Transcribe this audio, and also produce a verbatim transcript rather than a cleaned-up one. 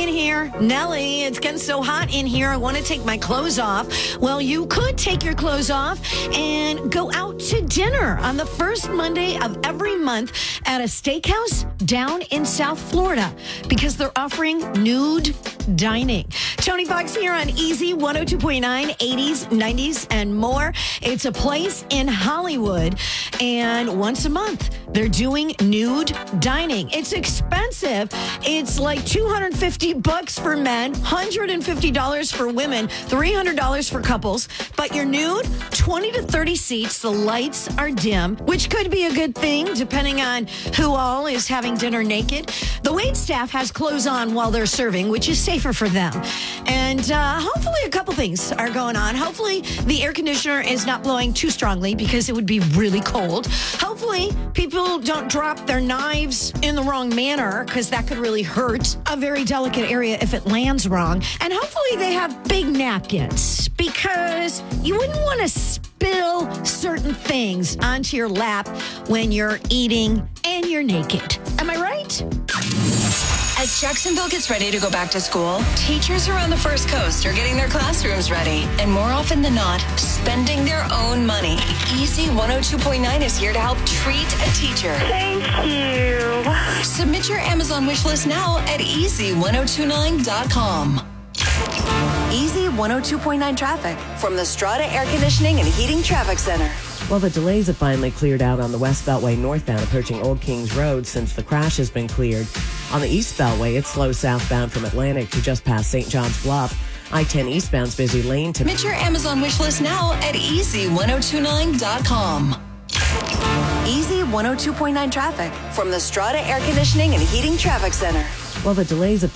in here. Nelly, it's getting so hot in here. I want to take my clothes off. Well, you could take your clothes off and go out to dinner on the first Monday of every month at a steakhouse down in South Florida because they're offering nude dining. Tony Fox here on Easy one oh two point nine, eighties, nineties, and more. It's a place in Hollywood, and once a month, they're doing nude dining. It's expensive. It's like two hundred fifty bucks for men, one hundred fifty dollars for women, three hundred dollars for couples. But you're nude, twenty to thirty seats. The lights are dim, which could be a good thing depending on who all is having dinner naked. The wait staff has clothes on while they're serving, which is safer for them. And uh, hopefully a couple things are going on. Hopefully the air conditioner is not blowing too strongly because it would be really cold. Hopefully people don't drop their knives in the wrong manner because that could really hurt a very delicate area if it lands wrong. And hopefully they have big napkins because you wouldn't want to spill certain things onto your lap when you're eating and you're naked. Am I right? As Jacksonville gets ready to go back to school, teachers around the First Coast are getting their classrooms ready. And more often than not, spending their own money. Easy one oh two point nine is here to help treat a teacher. Thank you. Submit your Amazon wish list now at easy ten twenty-nine dot com. Easy one oh two point nine traffic from the Strata Air Conditioning and Heating Traffic Center. Well, the delays have finally cleared out on the West Beltway northbound approaching Old Kings Road since the crash has been cleared. On the East Beltway, it's slow southbound from Atlantic to just past Saint John's Bluff. I ten eastbound's busy lane to... Submit your Amazon wish list now at easy ten twenty-nine dot com. Easy one oh two point nine traffic from the Strata Air Conditioning and Heating Traffic Center. Well, the delays have